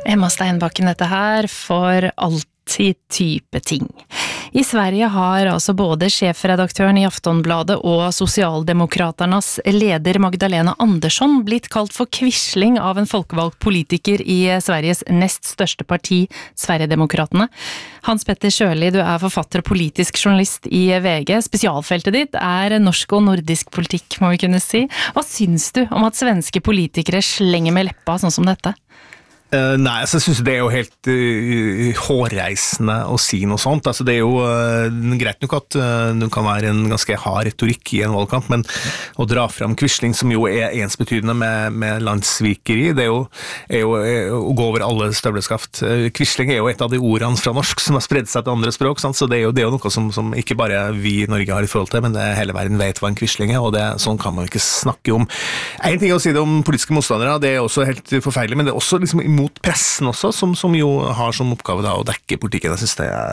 Emma Steinbakken dette her for alltid type ting. I Sverige har altså både sjefredaktøren i Aftonbladet og Socialdemokraternas leder Magdalena Andersson blitt kalt for quisling av en folkevalgt politiker i Sveriges nest største parti, Sverigedemokraterna. Hans Petter Sjøli, du er forfatter og politisk journalist i VG. Spesialfeltet ditt er norsk og nordisk politikk, må vi kunne si. Hva syns du om at svenske politikere slenger med leppa sånn som dette? Nei, altså, jeg synes det er jo helt hårreisende å si noe sånt. Altså, det er jo greit nok at det kan være en ganske hard retorikk i en valgkamp, men å dra frem quisling, som jo er ensbetydende med landssvikeri, det er jo å gå over alle støvleskaft. Quisling er jo et av de ordene fra norsk som har spredd seg til andre språk, sant? Så det er jo noe som ikke bare vi i Norge har i forhold til, men hele verden vet hva en quisling er, og sånn kan man ikke snakke om. En ting å si det om politiske motstandere, det er også helt forferdelig, men det er også liksom mot pressen også, som jo har som oppgave da, å dekke politikken. Jeg synes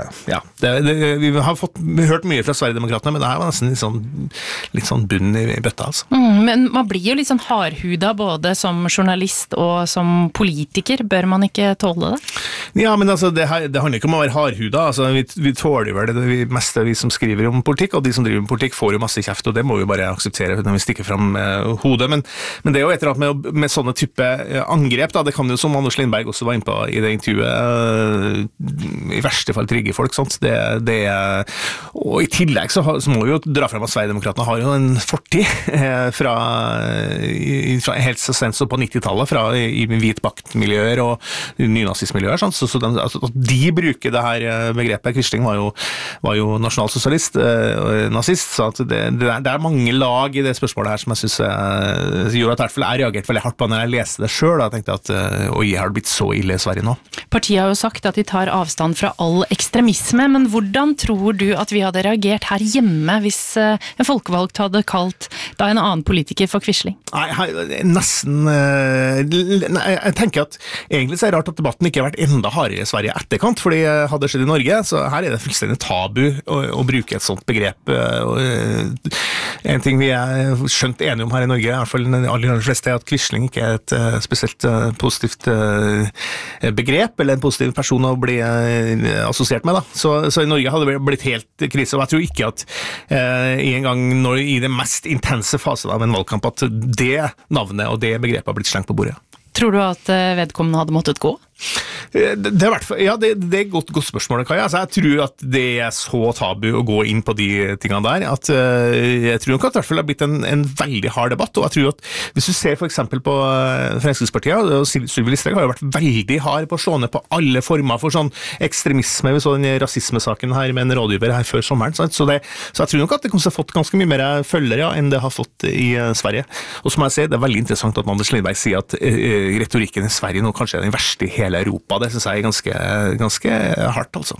vi har hørt mye fra Sverigedemokraterna, men det her var nesten litt sånn bunn i bøtta, altså. Men man blir jo litt sånn hardhuda både som journalist og som politiker. Bør man ikke tåle det? Ja, men altså, det handler ikke om å være hardhuda. Altså, vi tåler vel det meste vi som skriver om politikk, og de som driver med politikk får jo masse kjeft, og det må vi bare akseptere når vi stikker frem hodet. Men det er jo et eller annet med sånne type angrep, da. Det kan jo, som Anders Lindberg også var inne på i det intervjuet, i verste fall trigge folk, sånt. Og i tillegg så må vi jo dra frem at Sverigedemokraterna har jo en fortid fra helt så sent så på 90-tallet, i hvitbaktmiljøer og nynazistmiljøer, sånn. Så at de bruker det her begrepet. Quisling var jo nasjonalsosialist og nazist, så at det er mange lag i det spørsmålet her som jeg synes gjorde at i hvert fall jeg reagerte veldig hardt på når jeg leste det selv, og jeg tenkte at oi, har det blitt så ille i Sverige nå? Partiet har jo sagt at de tar avstand fra all ekstremisme, men hvordan tror du at vi hadde reagert her hjemme hvis en folkevalgt hadde kalt da en annen politiker for quisling? Nei, nesten jeg tenker at egentlig så er det rart at debatten ikke har vært enda hardere i Sverige etterkant, fordi hadde det skjedd i Norge, så her er det fullstendig tabu å bruke et sånt begrep. En ting vi er skjønt enige om her i Norge, i hvert fall de aller fleste, er at quisling ikke er et spesielt positivt begrep, eller en positiv person å bli assosiert med, da. Så i Norge hadde det blitt helt krise, og jeg tror ikke at en gang i det mest intense fasen av en valgkamp at det navnet og det begrepet har blitt slengt på bordet. Tror du at vedkommende hadde måttet gå? Det er et godt spørsmål, Kaja. Altså, jeg tror at det er så tabu å gå inn på de tingene der, at jeg tror nok at det i hvert fall har blitt en veldig hard debatt, og jeg tror at hvis du ser for eksempel på Fremskrittspartiet, og Sylvi Listhaug har jo vært veldig hard på å slå ned på alle former for sånn ekstremisme. Vi så den rasismesaken her med en rådgiver her før sommeren, sant? Så jeg tror nok at det kanskje har fått ganske mye mer følgere enn det har fått i Sverige. Og som jeg sier, det er veldig interessant at Anders Lindberg sier at retorikken i Sverige nå kanskje er den verste i hele Europa. Det synes jeg er ganske hardt, altså.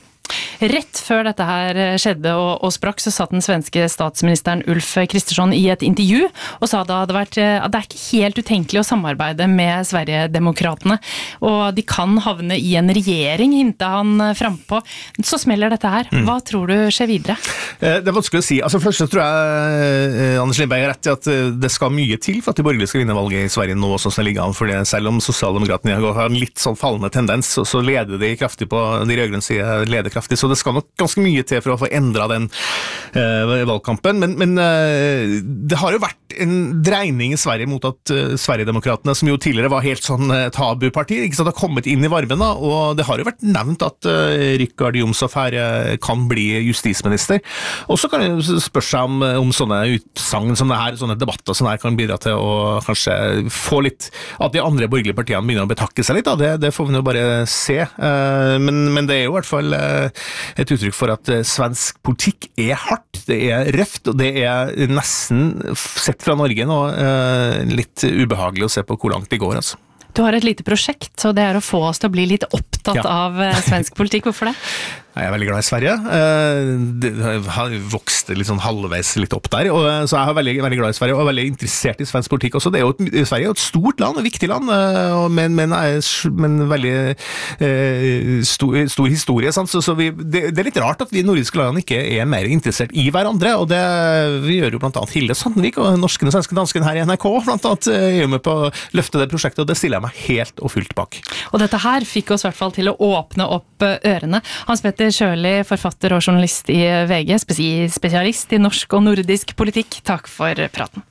Rett før dette her skjedde og sprakk, så satt den svenske statsministeren Ulf Kristersson i et intervju og sa at det er ikke helt utenkelig å samarbeide med Sverigedemokraterna, og de kan havne i en regjering, hintet han frempå. Så smeller dette her. Hva tror du skjer videre? Det er vanskelig å si. Altså, først så tror jeg Anders Lindberg har rett i at det skal mye til for at de borgerlige skal vinne valget i Sverige nå, sånn som det ligger an, for selv om Socialdemokraterne har en litt sånn fallende tendens, så leder de kraftig på de rødgrønne siden, leder kraftig, så det skal nok ganske mye til for å få endret den valgkampen, men det har jo vært en dreining i Sverige mot at Sverigedemokraterna, som jo tidligere var helt sånn tabuparti, ikke sant, har kommet inn i varmen da, og det har jo vært nevnt at Richard Jomshof her kan bli justisminister, og så kan det spørre seg om sånne utsagn som det her, sånne debatter som det her kan bidra til å kanskje få litt, at de andre borgerlige partiene begynner å betakke seg litt da, det får vi jo bare se, men det er jo i hvert fall et uttrykk for at svensk politikk er hardt, det er røft, og det er nesten sett fra Norge nå litt ubehagelig å se på hvor langt det går, altså. Du har et lite prosjekt, så det er å få oss til å bli litt opptatt av svensk politikk. Hvorfor det? Jeg er veldig glad i Sverige. Det har vokst litt sånn halvveis litt opp der, så jeg er veldig, veldig glad i Sverige, og veldig interessert i svensk politikk også. Sverige er jo et stort land, et viktig land, men veldig stor historie, sant? Så det er litt rart at vi nordiske landene ikke er mer interessert i hverandre, og det vi gjør jo blant annet Hilde Sandvik og norsken og svensken dansken her i NRK, blant annet er jo med på å løfte det prosjektet, og det stiller jeg meg helt og fullt bak. Og dette her fikk oss i hvert fall til å åpne opp ørene. Hans Petter Sjøli, forfatter og journalist i VG, spesialist i norsk og nordisk politikk. Takk for praten.